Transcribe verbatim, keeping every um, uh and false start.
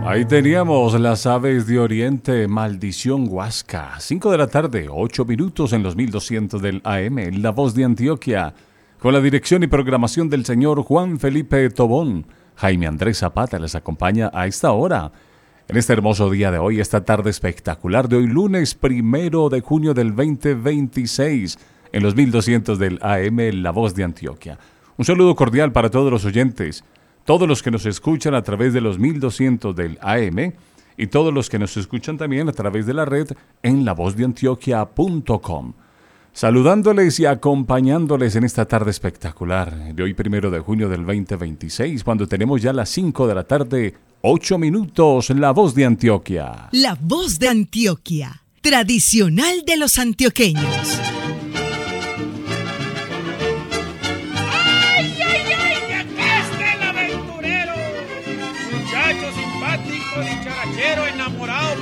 Ahí teníamos las aves de Oriente, Maldición Huasca. cinco de la tarde, ocho minutos en los mil doscientos del A M, La Voz de Antioquia. Con la dirección y programación del señor Juan Felipe Tobón. Jaime Andrés Zapata les acompaña a esta hora. En este hermoso día de hoy, esta tarde espectacular de hoy, lunes primero de junio del veinte veintiséis, en los mil doscientos del A M, La Voz de Antioquia. Un saludo cordial para todos los oyentes, todos los que nos escuchan a través de los mil doscientos del A M y todos los que nos escuchan también a través de la red en la voz de antioquia punto com. Saludándoles y acompañándoles en esta tarde espectacular de hoy primero de junio del veinte veintiséis, cuando tenemos ya las cinco de la tarde, ocho minutos, La Voz de Antioquia. La Voz de Antioquia, tradicional de los antioqueños. ¡Ay, ay, ay! ¡Que acá está el aventurero! Muchacho simpático, dicharachero, enamorado.